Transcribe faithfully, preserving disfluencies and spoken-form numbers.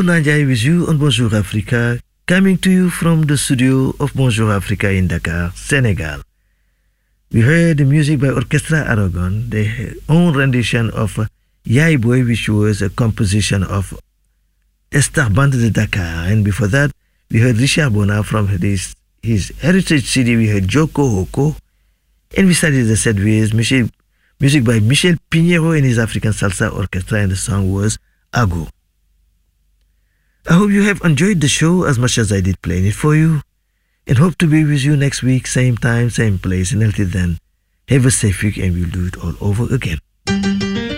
Nanjai with you on Bonjour Africa, coming to you from the studio of Bonjour Africa in Dakar, Senegal. We heard the music by Orchestra Aragon, their own rendition of Yai Boy, which was a composition of Star Band de Dakar. And before that, we heard Richard Bona from his, his heritage C D. We heard Joko Hoko. And we started the set with Michel, music by Michel Pinheiro and his African Salsa Orchestra, and the song was Ago. I hope you have enjoyed the show as much as I did playing it for you, and hope to be with you next week, same time, same place. And until then, have a safe week, and we'll do it all over again.